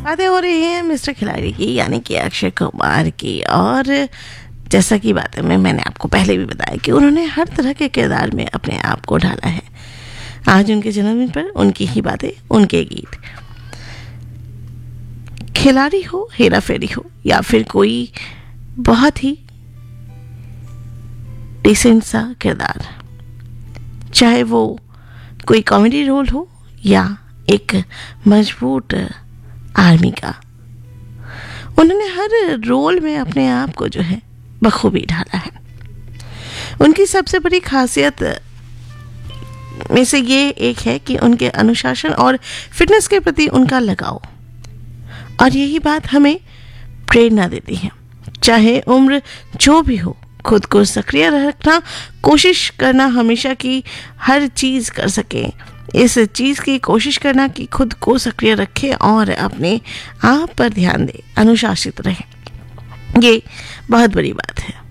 बातें हो रही हैं मिस्टर खिलाड़ी की, यानी कि अक्षय कुमार की। और जैसा कि बातें में मैंने आपको पहले भी बताया कि उन्होंने हर तरह के किरदार में अपने आप को ढाला है। आज उनके जन्मदिन पर उनकी ही बातें, उनके गीत। खिलाड़ी हो, हेरा फेरी हो, या फिर कोई बहुत ही डिसेंट सा किरदार, चाहे वो कोई कॉमेडी रोल हो या एक मजबूत आर्मी का, उन्होंने हर रोल में अपने आप को जो है बखूबी ढाला है। उनकी सबसे बड़ी खासियत में से ये एक है कि उनके अनुशासन और फिटनेस के प्रति उनका लगाव, और यही बात हमें प्रेरणा देती है। चाहे उम्र जो भी हो, खुद को सक्रिय रखना, कोशिश करना हमेशा की हर चीज़ कर सके, इस चीज़ की कोशिश करना कि खुद को सक्रिय रखे और अपने आप पर ध्यान दे, अनुशासित रहे, ये बहुत बड़ी बात है।